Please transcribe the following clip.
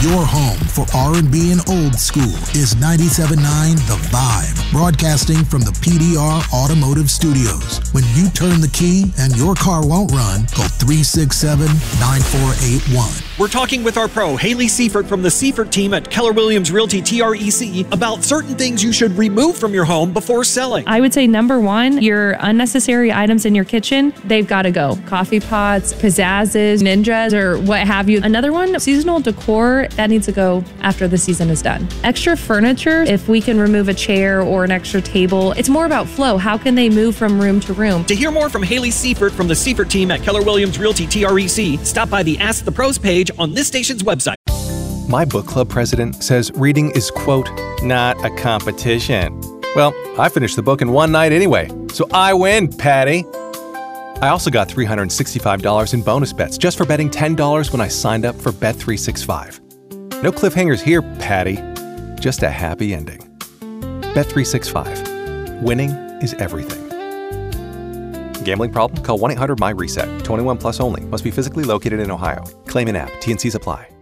Your home for R&B and old school is 97.9 The Vibe, broadcasting from the PDR Automotive Studios. When you turn the key and your car won't run, call 367-9481. We're talking with our pro, Haley Seifert from the Seifert team at Keller Williams Realty TREC about certain things you should remove from your home before selling. I would say number one, your unnecessary items in your kitchen, they've got to go. Coffee pots, pizzazzes, ninjas, or what have you. Another one, seasonal decor, that needs to go after the season is done. Extra furniture, if we can remove a chair or an extra table, it's more about flow. How can they move from room to room? To hear more from Haley Seifert from the Seifert team at Keller Williams Realty TREC, stop by the Ask the Pros page on this station's website. My book club president says reading is, quote, not a competition. Well, I finished the book in one night anyway, so I win, Patty. I also got $365 in bonus bets just for betting $10 when I signed up for Bet365. No cliffhangers here, Patty. Just a happy ending. Bet365. Winning is everything. Gambling problem? Call 1-800-MY-RESET. 21 plus only. Must be physically located in Ohio. Claim in app. T&Cs apply.